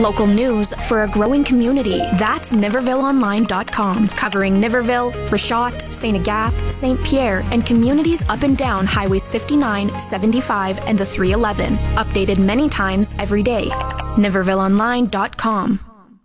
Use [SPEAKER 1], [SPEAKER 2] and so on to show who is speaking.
[SPEAKER 1] Local news for a growing community. That's NivervilleOnline.com. Covering Niverville, Rashot, St. Agathe, St. Pierre, and communities up and down Highways 59, 75, and the 311. Updated many times every day. NivervilleOnline.com.